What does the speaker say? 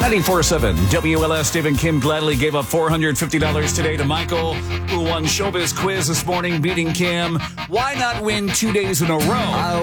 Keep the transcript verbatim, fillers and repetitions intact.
ninety-four point seven W L S. Dave and Kim gladly gave up four hundred fifty dollars today to Michael, who won Showbiz Quiz this morning, beating Kim. Why not win two days in a row?